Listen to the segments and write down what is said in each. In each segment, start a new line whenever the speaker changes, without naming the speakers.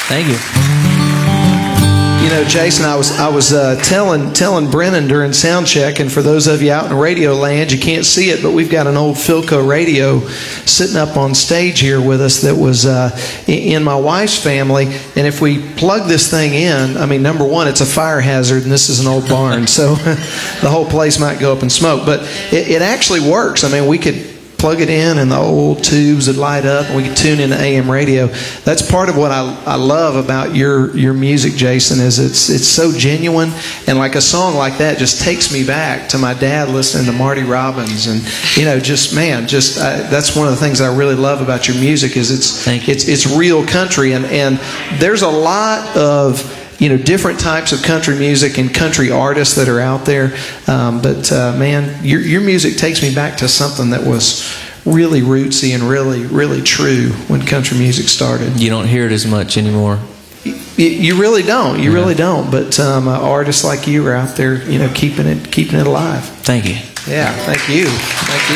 Thank you.
You know, Jason, I was telling Brennan during sound check, and for those of you out in radio land, you can't see it, but we've got an old Philco radio sitting up on stage here with us that was in my wife's family. And if we plug this thing in, I mean, number one, it's a fire hazard, and this is an old barn, so the whole place might go up in smoke. But it actually works. I mean, we could plug it in and the old tubes would light up and we could tune into AM radio. That's part of what I love about your music, Jason, is it's so genuine, and like a song like that just takes me back to my dad listening to Marty Robbins, and that's one of the things I really love about your music is it's real country, and there's a lot of different types of country music and country artists that are out there. But man, your music takes me back to something that was really rootsy and really, really true when country music started.
You don't hear it as much anymore.
You really don't. You really don't. But artists like you are out there, keeping it alive.
Thank you.
Yeah, thank you. Thank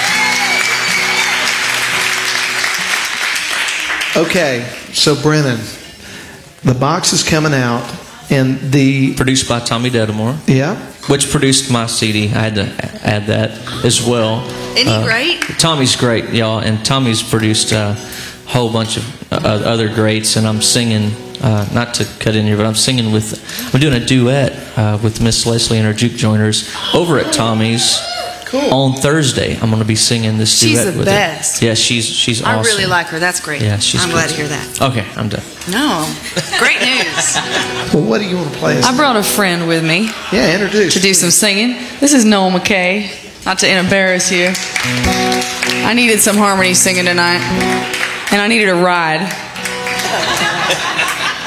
you. Okay, so Brennan, the box is coming out, and
produced by Tommy Dedamore.
Yeah.
Which produced my CD. I had to add that as well.
Isn't he great?
Tommy's great, y'all, and Tommy's produced a whole bunch of other greats, and I'm singing, not to cut in here, but I'm doing a duet with Miss Leslie and her Juke Joiners over at Tommy's.
Cool.
On Thursday, I'm going to be singing this duet with her.
She's the best.
Yeah, she's awesome.
I really like her. That's great.
Yeah,
I'm glad to hear that.
Okay, I'm done.
No, great news.
Well, what do you want to play?
I brought a friend with me.
Yeah, introduce.
To do some singing. This is Noel McKay. Not to embarrass you. I needed some harmony singing tonight, and I needed a ride.